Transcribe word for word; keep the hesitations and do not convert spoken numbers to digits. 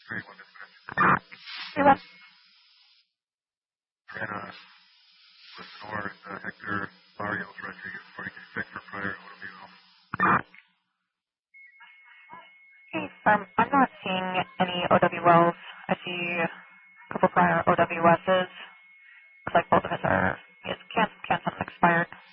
Great, one minute. Hey, Wes. Anna, Lenore, uh, Hector, Barrios, Rodriguez, forty-two six for prior automobile. Hey, um, I'm not seeing any O W Ls. I see a couple prior O W Ss. Looks like both of us are, is canceled, canceled, expired.